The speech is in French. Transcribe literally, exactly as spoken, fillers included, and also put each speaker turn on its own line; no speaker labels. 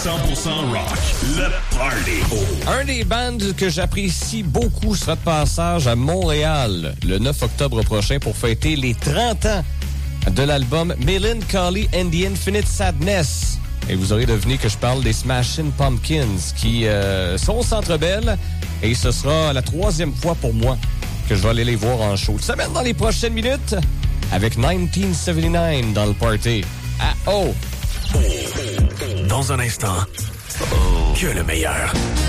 cent pour cent rock, le party.
Un des bands que j'apprécie beaucoup sera de passage à Montréal le neuf octobre prochain pour fêter les trente ans de l'album Melancholy and the Infinite Sadness. Et vous aurez deviné que je parle des Smashing Pumpkins qui euh, sont au Centre Bell. Et ce sera la troisième fois pour moi que je vais aller les voir en show. Une semaine dans les prochaines minutes avec dix-neuf soixante-dix-neuf dans le party. Ah oh!
Dans un instant, que le meilleur.